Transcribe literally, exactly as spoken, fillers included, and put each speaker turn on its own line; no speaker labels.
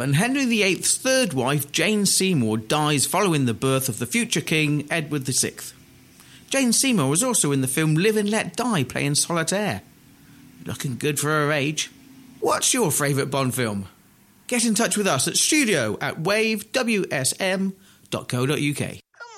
seven, Henry the eighth's third wife, Jane Seymour, dies following the birth of the future king, Edward the sixth. Jane Seymour was also in the film Live and Let Die, playing Solitaire. Looking good for her age. What's your favourite Bond film? Get in touch with us at studio at wave w s m dot co dot u k.